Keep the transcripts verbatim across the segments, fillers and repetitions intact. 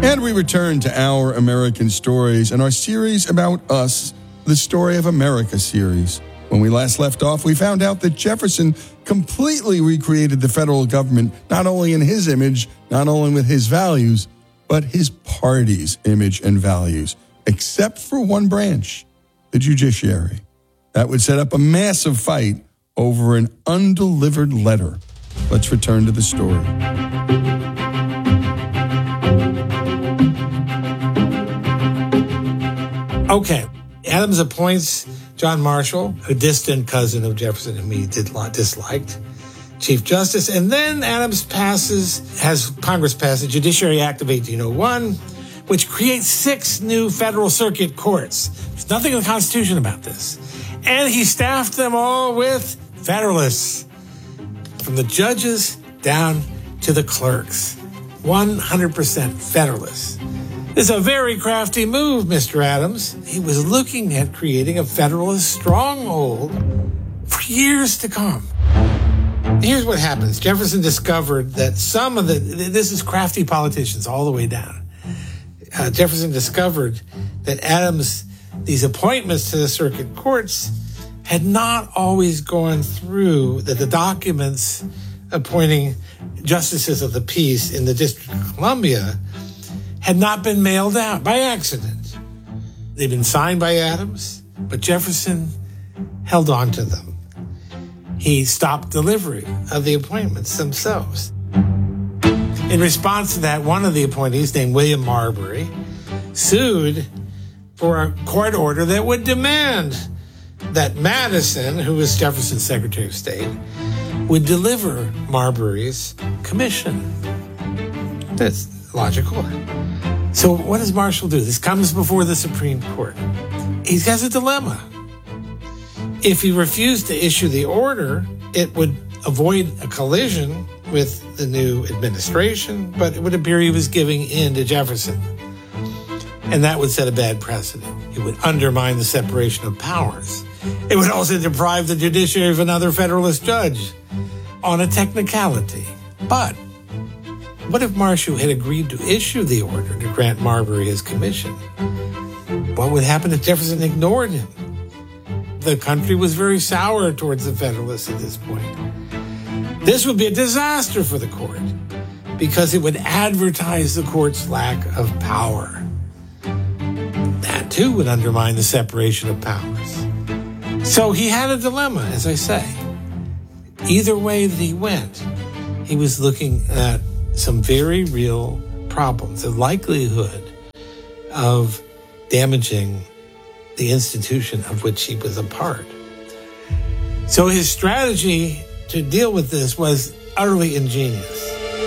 And we return to Our American Stories and our series about us, the Story of America series. When we last left off, we found out that Jefferson completely recreated the federal government, not only in his image, not only with his values, but his party's image and values, except for one branch, the judiciary. That would set up a massive fight over an undelivered letter. Let's return to the story. Okay, Adams appoints John Marshall, a distant cousin of Jefferson whom he did not disliked, Chief Justice, and then Adams passes, has Congress pass the Judiciary Act of eighteen oh one, which creates six new federal circuit courts. There's nothing in the Constitution about this. And he staffed them all with Federalists, from the judges down to the clerks. one hundred percent Federalists. It's a very crafty move, Mister Adams. He was looking at creating a Federalist stronghold for years to come. Here's what happens. Jefferson discovered that some of the, this is crafty politicians all the way down. Uh, Jefferson discovered that Adams, these appointments to the circuit courts had not always gone through, that the documents appointing justices of the peace in the District of Columbia had not been mailed out by accident. They'd been signed by Adams, but Jefferson held on to them. He stopped delivery of the appointments themselves. In response to that, one of the appointees, named William Marbury, sued for a court order that would demand that Madison, who was Jefferson's Secretary of State, would deliver Marbury's commission. That's logical. So what does Marshall do? This comes before the Supreme Court. He has a dilemma. If he refused to issue the order, it would avoid a collision with the new administration, but it would appear he was giving in to Jefferson. And that would set a bad precedent. It would undermine the separation of powers. It would also deprive the judiciary of another Federalist judge on a technicality. But what if Marshall had agreed to issue the order to grant Marbury his commission? What would happen if Jefferson ignored him? The country was very sour towards the Federalists at this point. This would be a disaster for the court because it would advertise the court's lack of power. That, too, would undermine the separation of powers. So he had a dilemma, as I say. Either way that he went, he was looking at some very real problems, the likelihood of damaging the institution of which he was a part. So his strategy to deal with this was utterly ingenious.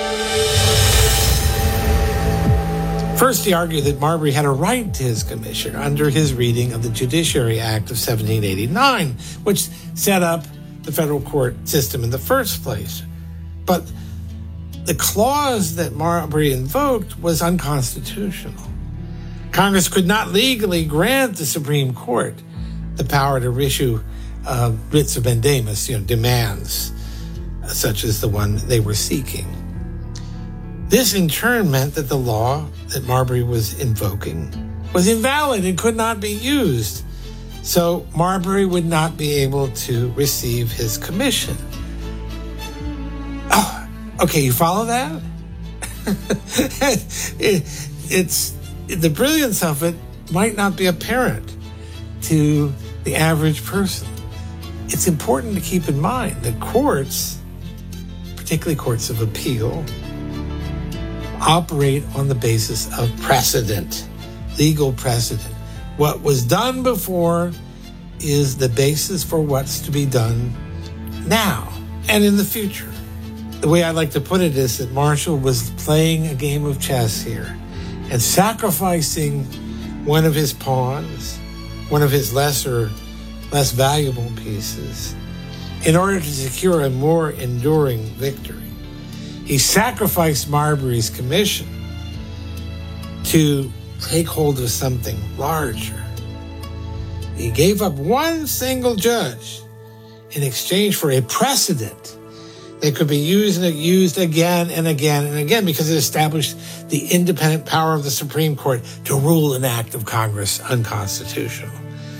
First, he argued that Marbury had a right to his commission under his reading of the Judiciary Act of seventeen eighty-nine, which set up the federal court system in the first place. But the clause that Marbury invoked was unconstitutional. Congress could not legally grant the Supreme Court the power to issue uh, writs of mandamus, you know, demands, uh, such as the one they were seeking. This, in turn, meant that the law that Marbury was invoking was invalid and could not be used. So Marbury would not be able to receive his commission. Oh, okay, you follow that? it, it's the brilliance of it might not be apparent to the average person. It's important to keep in mind that courts, particularly courts of appeal, operate on the basis of precedent, legal precedent. What was done before is the basis for what's to be done now and in the future. The way I like to put it is that Marshall was playing a game of chess here and sacrificing one of his pawns, one of his lesser, less valuable pieces, in order to secure a more enduring victory. He sacrificed Marbury's commission to take hold of something larger. He gave up one single judge in exchange for a precedent They could be used and used again and again and again because it established the independent power of the Supreme Court to rule an act of Congress unconstitutional.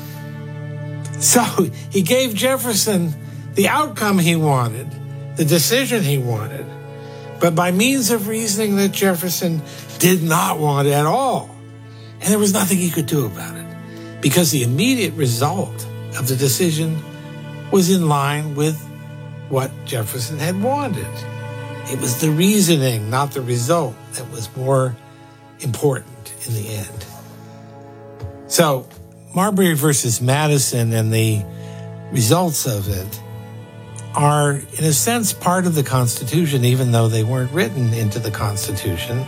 So he gave Jefferson the outcome he wanted, the decision he wanted, but by means of reasoning that Jefferson did not want at all. And there was nothing he could do about it because the immediate result of the decision was in line with what Jefferson had wanted. It was the reasoning, not the result, that was more important in the end. So Marbury versus Madison and the results of it are, in a sense, part of the Constitution, even though they weren't written into the Constitution.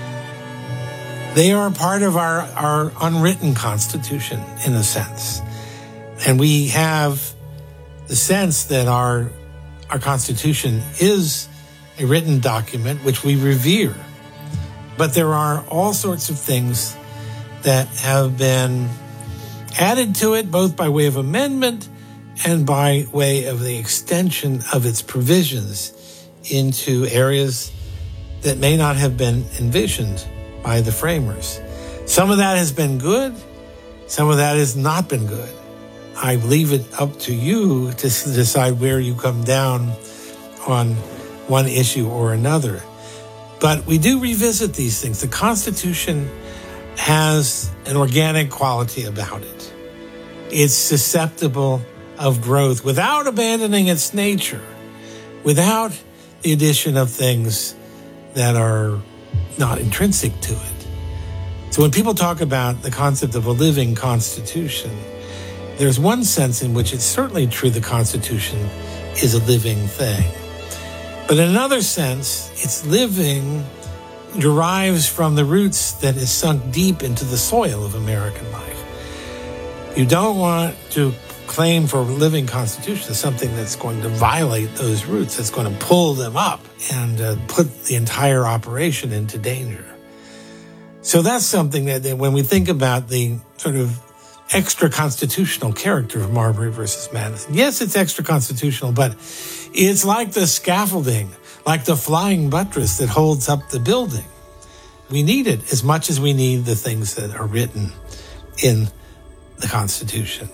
They are part of our, our unwritten Constitution, in a sense. And we have the sense that our, our Constitution is a written document which we revere. But there are all sorts of things that have been added to it, both by way of amendment and by way of the extension of its provisions into areas that may not have been envisioned by the framers. Some of that has been good. Some of that has not been good. I leave it up to you to decide where you come down on one issue or another. But we do revisit these things. The Constitution has an organic quality about it. It's susceptible of growth without abandoning its nature, without the addition of things that are not intrinsic to it. So when people talk about the concept of a living Constitution, there's one sense in which it's certainly true the Constitution is a living thing. But in another sense, its living derives from the roots that is sunk deep into the soil of American life. You don't want to claim for a living Constitution as something that's going to violate those roots, that's going to pull them up and uh, put the entire operation into danger. So that's something that, that when we think about the sort of extra-constitutional character of Marbury versus Madison, yes, it's extra-constitutional, but it's like the scaffolding, like the flying buttress that holds up the building. We need it as much as we need the things that are written in the Constitution.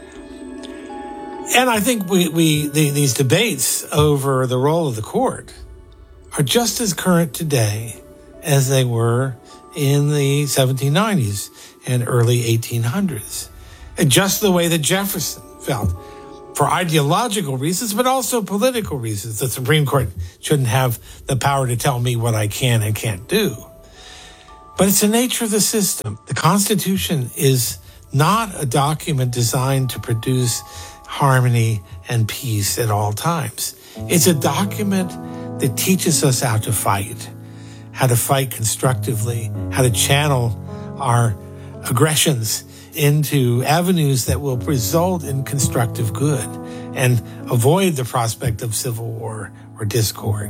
And I think we, we the, these debates over the role of the court are just as current today as they were in the seventeen nineties and early eighteen hundreds. And just the way that Jefferson felt, for ideological reasons, but also political reasons. The Supreme Court shouldn't have the power to tell me what I can and can't do. But it's the nature of the system. The Constitution is not a document designed to produce harmony and peace at all times. It's a document that teaches us how to fight, how to fight constructively, how to channel our aggressions into avenues that will result in constructive good and avoid the prospect of civil war or discord.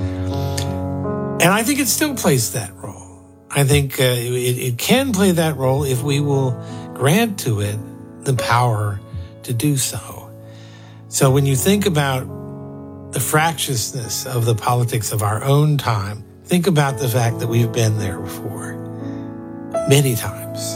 And I think it still plays that role. I think uh, it, it can play that role if we will grant to it the power to do so. So when you think about the fractiousness of the politics of our own time, think about the fact that we've been there before, many times.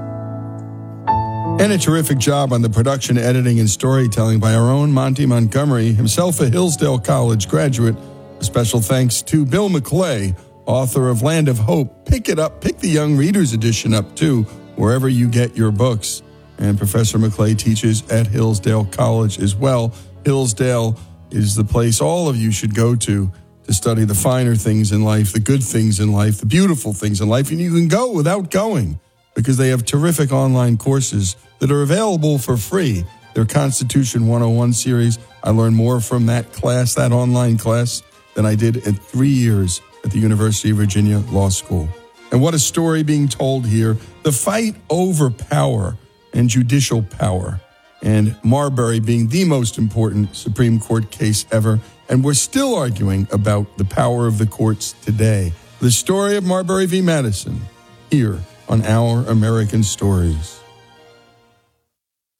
And a terrific job on the production, editing, and storytelling by our own Monty Montgomery, himself a Hillsdale College graduate. A special thanks to Bill McClay, author of Land of Hope. Pick it up, pick the Young Readers edition up too, wherever you get your books. And Professor McClay teaches at Hillsdale College as well. Hillsdale is the place all of you should go to to study the finer things in life, the good things in life, the beautiful things in life. And you can go without going because they have terrific online courses that are available for free. Their Constitution one oh one series, I learned more from that class, that online class, than I did in three years at the University of Virginia Law School. And what a story being told here. The fight over power and judicial power, and Marbury being the most important Supreme Court case ever. And we're still arguing about the power of the courts today. The story of Marbury v. Madison, here on Our American Stories.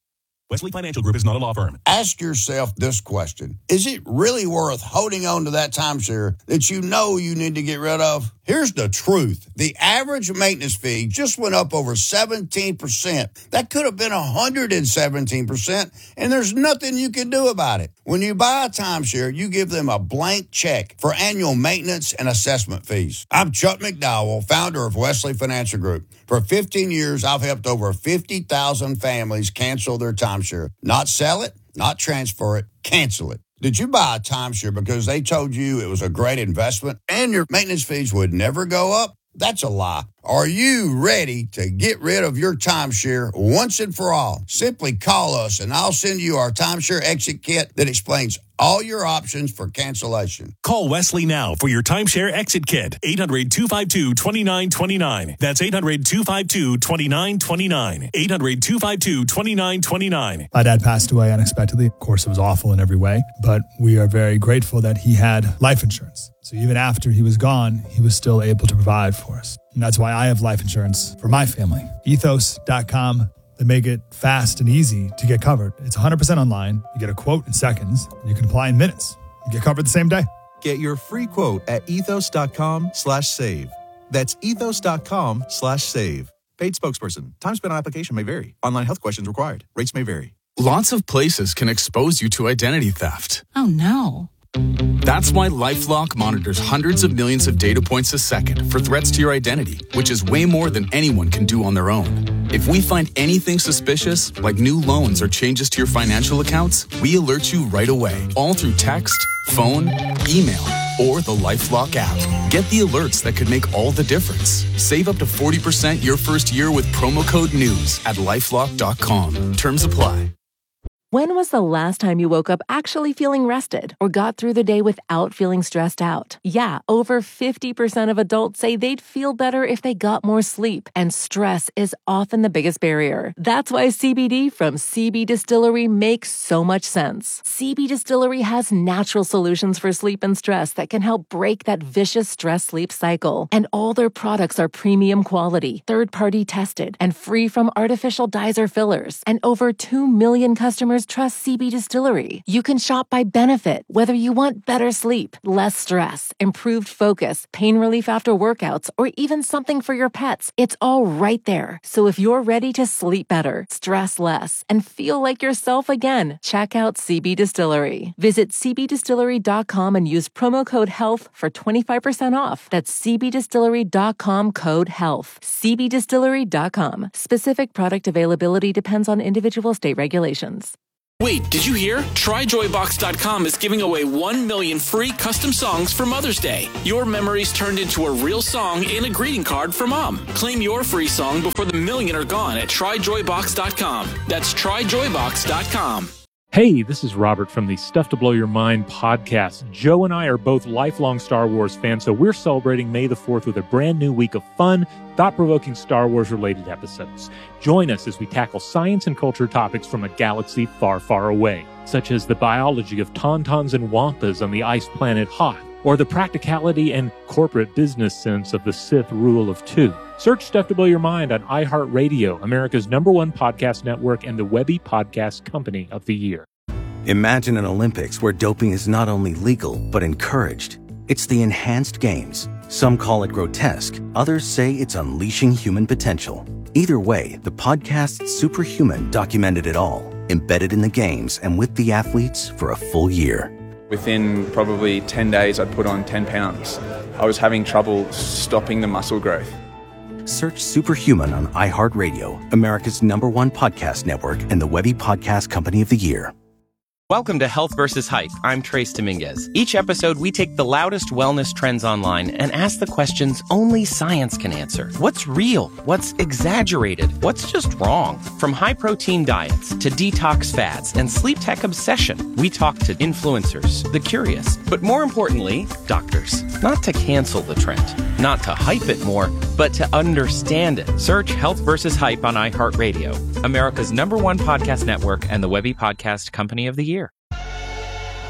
Wesley Financial Group is not a law firm. Ask yourself this question. Is it really worth holding on to that timeshare that you know you need to get rid of? Here's the truth. The average maintenance fee just went up over seventeen percent. That could have been one hundred seventeen percent, and there's nothing you can do about it. When you buy a timeshare, you give them a blank check for annual maintenance and assessment fees. I'm Chuck McDowell, founder of Wesley Financial Group. For fifteen years, I've helped over fifty thousand families cancel their timeshare. Not sell it, not transfer it, cancel it. Did you buy a timeshare because they told you it was a great investment and your maintenance fees would never go up? That's a lie. Are you ready to get rid of your timeshare once and for all? Simply call us and I'll send you our timeshare exit kit that explains all your options for cancellation. Call Wesley now for your timeshare exit kit. eight hundred, two five two, two nine two nine. That's eight hundred, two five two, two nine two nine. eight hundred, two five two, two nine two nine. My dad passed away unexpectedly. Of course, it was awful in every way, but we are very grateful that he had life insurance. So even after he was gone, he was still able to provide for us. And that's why I have life insurance for my family. ethos dot com. They make it fast and easy to get covered. It's one hundred percent online. You get a quote in seconds. And you can apply in minutes. You get covered the same day. Get your free quote at ethos dot com slash save. That's ethos dot com slash save. Paid spokesperson. Time spent on application may vary. Online health questions required. Rates may vary. Lots of places can expose you to identity theft. Oh, no. That's why LifeLock monitors hundreds of millions of data points a second for threats to your identity, which is way more than anyone can do on their own. If we find anything suspicious, like new loans or changes to your financial accounts, we alert you right away, all through text, phone, email, or the LifeLock app. Get the alerts that could make all the difference. Save up to forty percent your first year with promo code NEWS at lifelock dot com. Terms apply. When was the last time you woke up actually feeling rested or got through the day without feeling stressed out? Yeah, over fifty percent of adults say they'd feel better if they got more sleep, and stress is often the biggest barrier. That's why C B D from C B Distillery makes so much sense. C B Distillery has natural solutions for sleep and stress that can help break that vicious stress-sleep cycle. And all their products are premium quality, third-party tested, and free from artificial dyes or fillers. And over two million customers trust C B Distillery. You can shop by benefit, whether you want better sleep, less stress, improved focus, pain relief after workouts, or even something for your pets. It's all right there. So if you're ready to sleep better, stress less, and feel like yourself again, check out C B Distillery. Visit c b distillery dot com and use promo code HEALTH for twenty-five percent off. That's c b distillery dot com code HEALTH. c b distillery dot com. Specific product availability depends on individual state regulations. Wait, did you hear? try joy box dot com is giving away one million free custom songs for Mother's Day. Your memories turned into a real song and a greeting card for Mom. Claim your free song before the million are gone at try joy box dot com. That's try joy box dot com. Hey, this is Robert from the Stuff to Blow Your Mind podcast. Joe and I are both lifelong Star Wars fans, so we're celebrating May the fourth with a brand new week of fun, thought-provoking Star Wars-related episodes. Join us as we tackle science and culture topics from a galaxy far, far away, such as the biology of tauntauns and wampas on the ice planet Hoth, or the practicality and corporate business sense of the Sith rule of two. Search Stuff to Blow Your Mind on iHeartRadio, America's number one podcast network and the Webby Podcast Company of the Year. Imagine an Olympics where doping is not only legal, but encouraged. It's the Enhanced Games. Some call it grotesque. Others say it's unleashing human potential. Either way, the podcast Superhuman documented it all, embedded in the games and with the athletes for a full year. Within probably ten days, I'd put on ten pounds. I was having trouble stopping the muscle growth. Search Superhuman on iHeartRadio, America's number one podcast network and the Webby Podcast Company of the Year. Welcome to Health versus Hype. I'm Trace Dominguez. Each episode, we take the loudest wellness trends online and ask the questions only science can answer. What's real? What's exaggerated? What's just wrong? From high-protein diets to detox fads and sleep tech obsession, we talk to influencers, the curious, but more importantly, doctors. Not to cancel the trend, not to hype it more, but to understand it. Search Health versus Hype on iHeartRadio, America's number one podcast network and the Webby Podcast Company of the Year.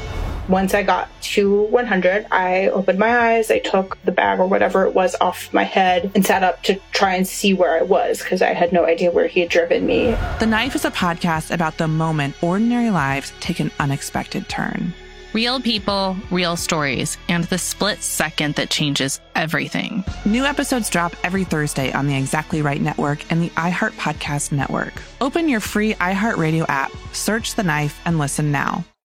Once I got to one hundred, I opened my eyes, I took the bag or whatever it was off my head and sat up to try and see where I was because I had no idea where he had driven me. The Knife is a podcast about the moment ordinary lives take an unexpected turn. Real people, real stories, and the split second that changes everything. New episodes drop every Thursday on the Exactly Right Network and the iHeart Podcast Network. Open your free iHeartRadio app, search The Knife, and listen now.